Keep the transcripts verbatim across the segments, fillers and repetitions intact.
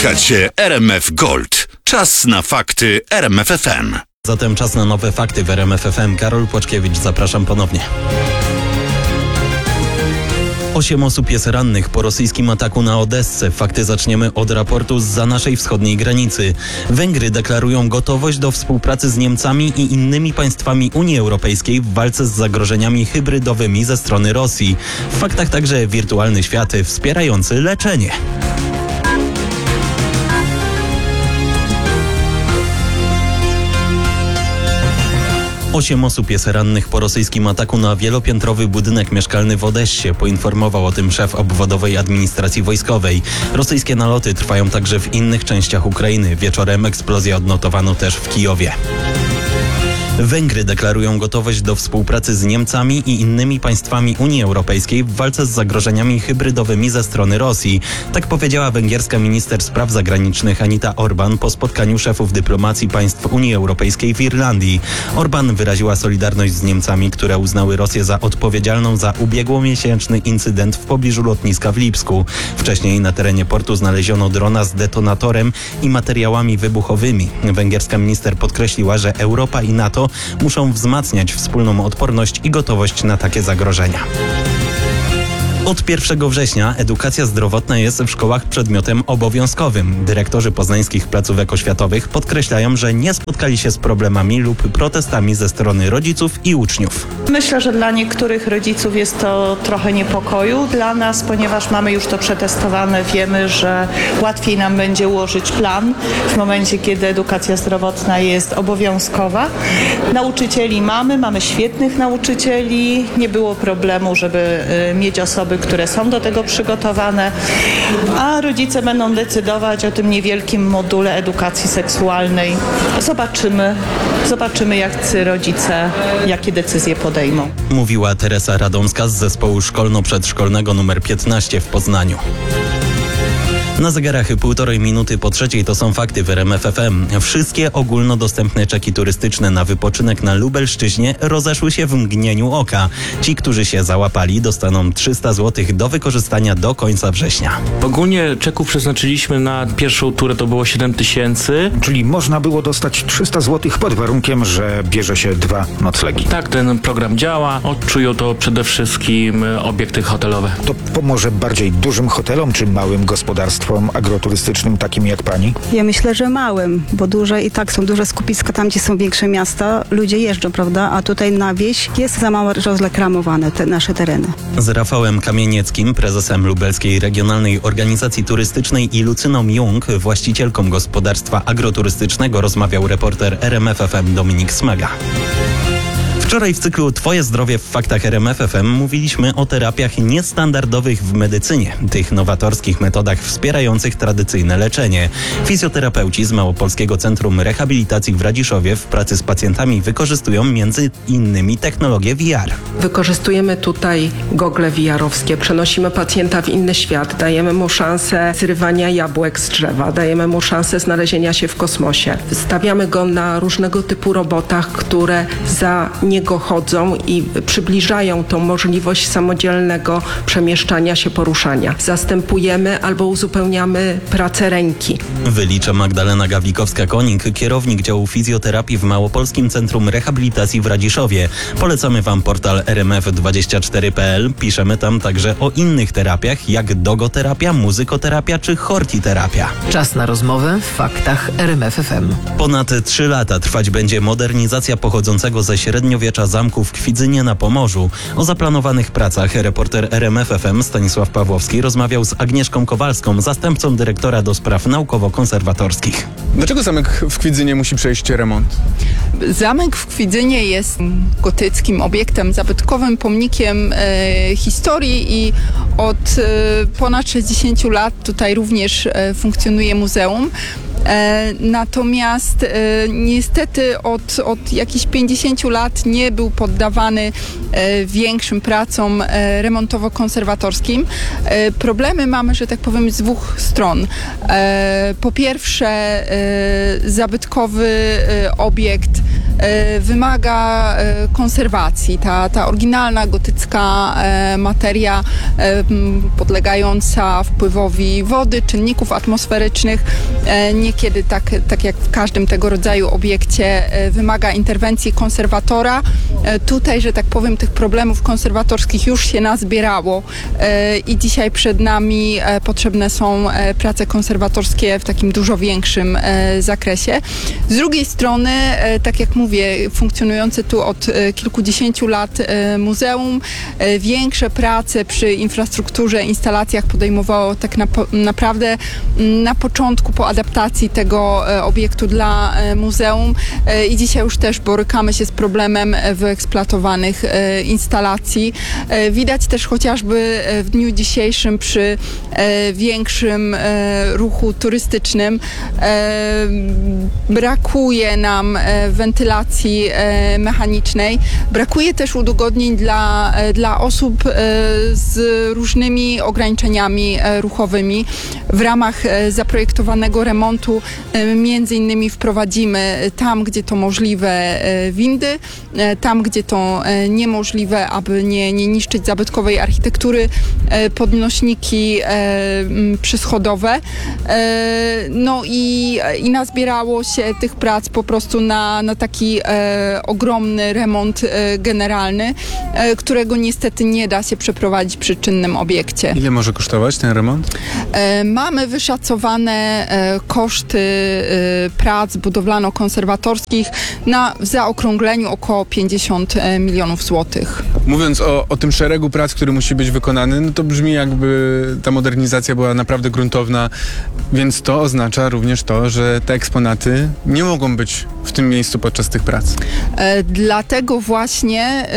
Słuchacie R M F Gold. Czas na fakty R M F F M. Zatem czas na nowe fakty w R M F F M. Karol Płaczkiewicz, zapraszam ponownie. Osiem osób jest rannych po rosyjskim ataku na Odessę. Fakty zaczniemy od raportu zza naszej wschodniej granicy. Węgry deklarują gotowość do współpracy z Niemcami i innymi państwami Unii Europejskiej w walce z zagrożeniami hybrydowymi ze strony Rosji. W faktach także wirtualny świat wspierający leczenie. Osiem osób jest rannych po rosyjskim ataku na wielopiętrowy budynek mieszkalny w Odessie. Poinformował o tym szef obwodowej administracji wojskowej. Rosyjskie naloty trwają także w innych częściach Ukrainy. Wieczorem eksplozję odnotowano też w Kijowie. Węgry deklarują gotowość do współpracy z Niemcami i innymi państwami Unii Europejskiej w walce z zagrożeniami hybrydowymi ze strony Rosji. Tak powiedziała węgierska minister spraw zagranicznych Anita Orban po spotkaniu szefów dyplomacji państw Unii Europejskiej w Irlandii. Orban wyraziła solidarność z Niemcami, które uznały Rosję za odpowiedzialną za ubiegłomiesięczny incydent w pobliżu lotniska w Lipsku. Wcześniej na terenie portu znaleziono drona z detonatorem i materiałami wybuchowymi. Węgierska minister podkreśliła, że Europa i NATO muszą wzmacniać wspólną odporność i gotowość na takie zagrożenia. Od pierwszego września edukacja zdrowotna jest w szkołach przedmiotem obowiązkowym. Dyrektorzy poznańskich placówek oświatowych podkreślają, że nie spotkali się z problemami lub protestami ze strony rodziców i uczniów. Myślę, że dla niektórych rodziców jest to trochę niepokoju. Dla nas, ponieważ mamy już to przetestowane, wiemy, że łatwiej nam będzie ułożyć plan w momencie, kiedy edukacja zdrowotna jest obowiązkowa. Nauczycieli mamy, mamy świetnych nauczycieli. Nie było problemu, żeby mieć osoby, które są do tego przygotowane, a rodzice będą decydować o tym niewielkim module edukacji seksualnej. Zobaczymy, zobaczymy jacy rodzice, jakie decyzje podejmą. Mówiła Teresa Radomska z zespołu szkolno-przedszkolnego numer piętnaście w Poznaniu. Na zegarach półtorej minuty po trzeciej to są fakty w R M F F M. Wszystkie ogólnodostępne czeki turystyczne na wypoczynek na Lubelszczyźnie rozeszły się w mgnieniu oka. Ci, którzy się załapali, dostaną trzysta złotych do wykorzystania do końca września. Ogólnie czeków przeznaczyliśmy na pierwszą turę, to było siedem tysięcy. Czyli można było dostać trzysta złotych pod warunkiem, że bierze się dwa noclegi. Tak, ten program działa. Odczują to przede wszystkim obiekty hotelowe. To pomoże bardziej dużym hotelom czy małym gospodarstwom agroturystycznym takim jak pani? Ja myślę, że małym, bo duże i tak są duże skupiska tam, gdzie są większe miasta. Ludzie jeżdżą, prawda? A tutaj na wieś jest za mało rozreklamowane te nasze tereny. Z Rafałem Kamienieckim, prezesem Lubelskiej Regionalnej Organizacji Turystycznej i Lucyną Jung, właścicielką gospodarstwa agroturystycznego, rozmawiał reporter R M F F M Dominik Smaga. Wczoraj w cyklu Twoje zdrowie w faktach R M F F M mówiliśmy o terapiach niestandardowych w medycynie, tych nowatorskich metodach wspierających tradycyjne leczenie. Fizjoterapeuci z Małopolskiego Centrum Rehabilitacji w Radziszowie w pracy z pacjentami wykorzystują między innymi technologię V R. Wykorzystujemy tutaj gogle V R-owskie, przenosimy pacjenta w inny świat, dajemy mu szansę zrywania jabłek z drzewa, dajemy mu szansę znalezienia się w kosmosie. Stawiamy go na różnego typu robotach, które za niego chodzą i przybliżają tą możliwość samodzielnego przemieszczania się, poruszania. Zastępujemy albo uzupełniamy pracę ręki. Wylicza Magdalena Gawlikowska-Konik, kierownik działu fizjoterapii w Małopolskim Centrum Rehabilitacji w Radziszowie. Polecamy Wam portal R M F dwadzieścia cztery kropka p l. Piszemy tam także o innych terapiach, jak dogoterapia, muzykoterapia czy hortiterapia. Czas na rozmowę w faktach R M F F M. Ponad trzy lata trwać będzie modernizacja pochodzącego ze średniowiecza zamku w Kwidzynie na Pomorzu. O zaplanowanych pracach reporter R M F F M Stanisław Pawłowski rozmawiał z Agnieszką Kowalską, zastępcą dyrektora do spraw naukowo-konserwatorskich. Dlaczego zamek w Kwidzynie musi przejść remont? Zamek w Kwidzynie jest gotyckim obiektem zabytkowym, pomnikiem e, historii i od e, ponad sześćdziesięciu lat tutaj również e, funkcjonuje muzeum. E, natomiast e, niestety od, od jakichś pięćdziesięciu lat nie był poddawany e, większym pracom e, remontowo-konserwatorskim. E, problemy mamy, że tak powiem, z dwóch stron. E, po pierwsze e, zabytkowy e, obiekt wymaga konserwacji. Ta, ta oryginalna gotycka materia podlegająca wpływowi wody, czynników atmosferycznych, niekiedy tak, tak jak w każdym tego rodzaju obiekcie wymaga interwencji konserwatora. Tutaj, że tak powiem, tych problemów konserwatorskich już się nazbierało i dzisiaj przed nami potrzebne są prace konserwatorskie w takim dużo większym zakresie. Z drugiej strony, tak jak mówię, funkcjonujące tu od kilkudziesięciu lat muzeum, większe prace przy infrastrukturze, instalacjach podejmowało tak na, naprawdę na początku po adaptacji tego obiektu dla muzeum i dzisiaj już też borykamy się z problemem wyeksploatowanych instalacji. Widać też chociażby w dniu dzisiejszym przy większym ruchu turystycznym brakuje nam wentylacji mechanicznej. Brakuje też udogodnień dla, dla osób z różnymi ograniczeniami ruchowymi. W ramach zaprojektowanego remontu między innymi wprowadzimy tam, gdzie to możliwe, windy, tam, gdzie to niemożliwe, aby nie, nie niszczyć zabytkowej architektury, podnośniki przyschodowe. No i, i nazbierało się tych prac po prostu na, na taki ogromny remont generalny, którego niestety nie da się przeprowadzić przy czynnym obiekcie. Ile może kosztować ten remont? Mamy wyszacowane koszty prac budowlano-konserwatorskich na w zaokrągleniu około pięćdziesiąt milionów złotych. Mówiąc o, o tym szeregu prac, który musi być wykonany, no to brzmi, jakby ta modernizacja była naprawdę gruntowna, więc to oznacza również to, że te eksponaty nie mogą być w tym miejscu podczas tych prac. E, dlatego właśnie e,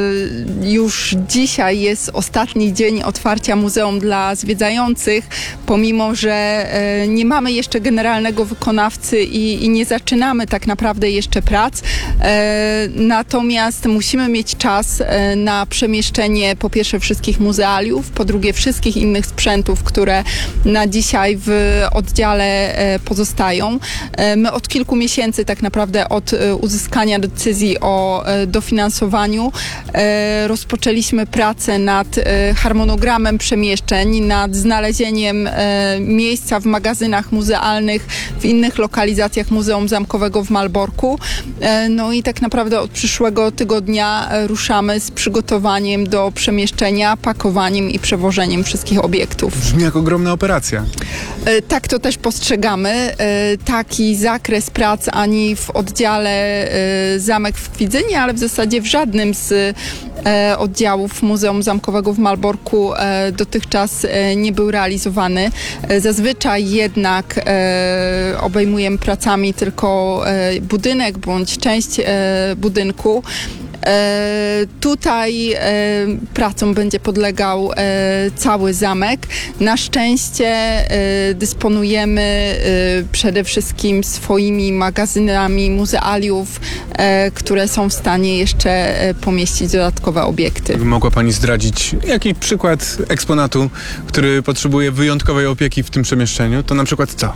już dzisiaj jest ostatni dzień otwarcia muzeum dla zwiedzających, pomimo że e, nie mamy jeszcze generalnego wykonawcy i, i nie zaczynamy tak naprawdę jeszcze prac. E, natomiast musimy mieć czas e, na przemieszczenie po pierwsze wszystkich muzealiów, po drugie wszystkich innych sprzętów, które na dzisiaj w oddziale e, pozostają. E, my od kilku miesięcy tak naprawdę od e, uzyskania decyzji o e, dofinansowaniu e, rozpoczęliśmy pracę nad e, harmonogramem przemieszczeń, nad znalezieniem e, miejsca w magazynach muzealnych, w innych lokalizacjach Muzeum Zamkowego w Malborku. E, no i tak naprawdę od przyszłego tygodnia e, ruszamy z przygotowaniem do przemieszczenia, pakowaniem i przewożeniem wszystkich obiektów. Brzmi jak ogromna operacja. E, tak to też postrzegamy. E, taki zakres prac ani w oddziale e, Zamek w Kwidzynie, ale w zasadzie w żadnym z e, oddziałów Muzeum Zamkowego w Malborku e, dotychczas e, nie był realizowany. E, zazwyczaj jednak e, obejmujemy pracami tylko e, budynek bądź część e, budynku. E, tutaj e, pracom będzie podlegał e, cały zamek. Na szczęście e, dysponujemy e, przede wszystkim swoimi magazynami muzealiów, e, które są w stanie jeszcze e, pomieścić dodatkowe obiekty. Mogła Pani zdradzić jakiś przykład eksponatu, który potrzebuje wyjątkowej opieki w tym przemieszczeniu? To na przykład co?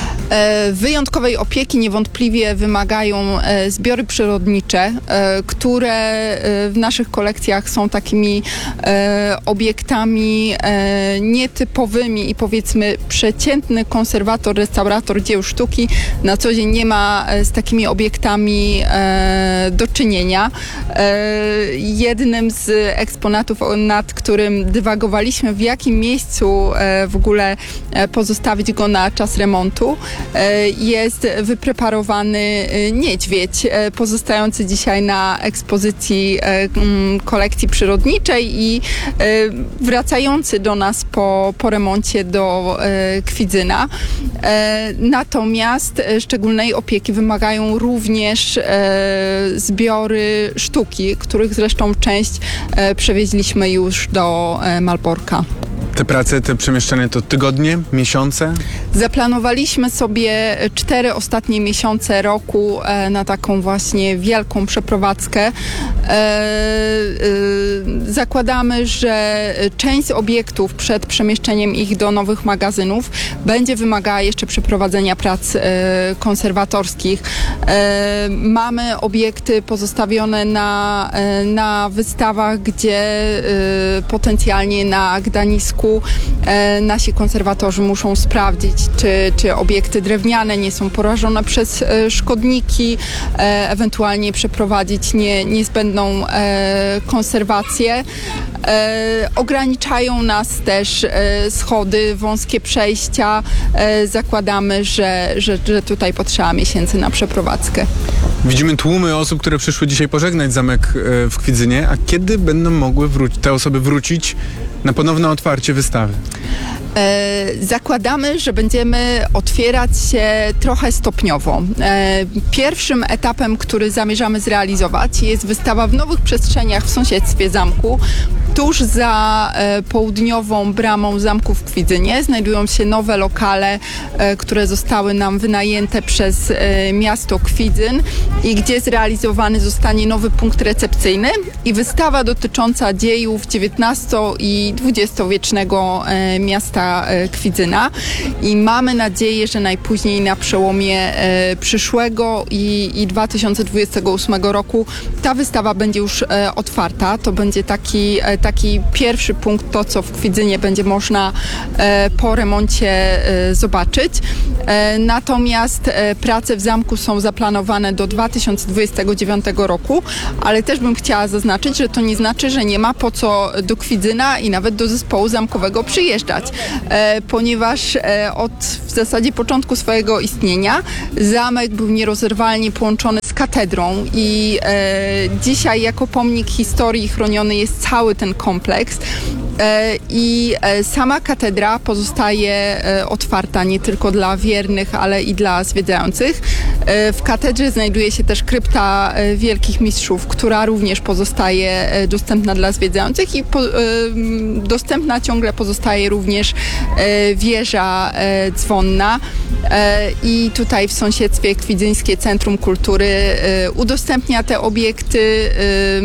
E, wyjątkowej opieki niewątpliwie wymagają e, zbiory przyrodnicze, e, które w naszych kolekcjach są takimi e, obiektami e, nietypowymi i powiedzmy przeciętny konserwator, restaurator dzieł sztuki na co dzień nie ma z takimi obiektami e, do czynienia. E, jednym z eksponatów, nad którym dywagowaliśmy, w jakim miejscu e, w ogóle e, pozostawić go na czas remontu, e, jest wypreparowany niedźwiedź e, pozostający dzisiaj na ekspozycji kolekcji przyrodniczej i wracający do nas po, po remoncie do Kwidzyna. Natomiast szczególnej opieki wymagają również zbiory sztuki, których zresztą część przewieźliśmy już do Malborka. Te prace, te przemieszczania to tygodnie, miesiące? Zaplanowaliśmy sobie cztery ostatnie miesiące roku e, na taką właśnie wielką przeprowadzkę. E, e, zakładamy, że część z obiektów przed przemieszczeniem ich do nowych magazynów będzie wymagała jeszcze przeprowadzenia prac e, konserwatorskich. E, mamy obiekty pozostawione na, e, na wystawach, gdzie e, potencjalnie na Gdańsku e, nasi konserwatorzy muszą sprawdzić, czy, czy obiekty drewniane nie są porażone przez e, szkodniki, e, ewentualnie przeprowadzić nie, niezbędną e, konserwację. E, ograniczają nas też e, schody, wąskie przejścia. E, zakładamy, że, że, że tutaj potrzeba miesięcy na przeprowadzkę. Widzimy tłumy osób, które przyszły dzisiaj pożegnać zamek w Kwidzynie, a kiedy będą mogły wró- te osoby wrócić na ponowne otwarcie wystawy? E, zakładamy, że będziemy otwierać się trochę stopniowo. E, pierwszym etapem, który zamierzamy zrealizować, jest wystawa w nowych przestrzeniach w sąsiedztwie zamku. Tuż za e, południową bramą zamku w Kwidzynie znajdują się nowe lokale, e, które zostały nam wynajęte przez e, miasto Kwidzyn i gdzie zrealizowany zostanie nowy punkt recepcyjny i wystawa dotycząca dziejów dziewiętnasto- i dwudziestowiecznego e, miasta e, Kwidzyna. I mamy nadzieję, że najpóźniej na przełomie e, przyszłego i, i dwa tysiące dwudziestego ósmego roku ta wystawa będzie już e, otwarta. To będzie taki e, taki pierwszy punkt, to co w Kwidzynie będzie można e, po remoncie e, zobaczyć. E, natomiast e, prace w zamku są zaplanowane do dwa tysiące dwudziestego dziewiątego roku, ale też bym chciała zaznaczyć, że to nie znaczy, że nie ma po co do Kwidzyna i nawet do zespołu zamkowego przyjeżdżać, e, ponieważ e, od w zasadzie początku swojego istnienia zamek był nierozerwalnie połączony z katedrą i e, dzisiaj jako pomnik historii chroniony jest cały ten kompleks e, i e, sama katedra pozostaje e, otwarta nie tylko dla wiernych, ale i dla zwiedzających. E, w katedrze znajduje się też krypta e, Wielkich Mistrzów, która również pozostaje e, dostępna dla zwiedzających i po, e, dostępna ciągle pozostaje również e, wieża e, dzwonna. E, I tutaj w sąsiedztwie Kwidzyńskie Centrum Kultury e, udostępnia te obiekty, e,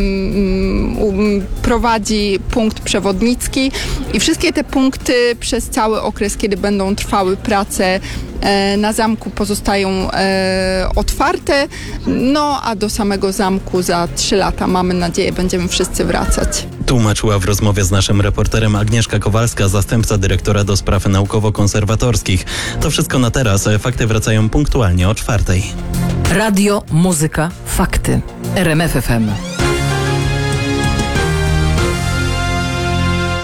um, prowadzi punkt przewodnicki i wszystkie te punkty przez cały okres, kiedy będą trwały prace e, na zamku, pozostają e, otwarte. No a do samego zamku za trzy lata, mamy nadzieję, będziemy wszyscy wracać. Tłumaczyła w rozmowie z naszym reporterem Agnieszka Kowalska, zastępca dyrektora do spraw naukowo-konserwatorskich. To wszystko na teraz. Fakty wracają punktualnie o czwartej. Radio, muzyka, fakty. R M F F M.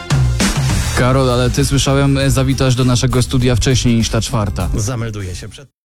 Karol, ale ty, słyszałem, zawitasz do naszego studia wcześniej niż ta czwarta. Zamelduję się przed...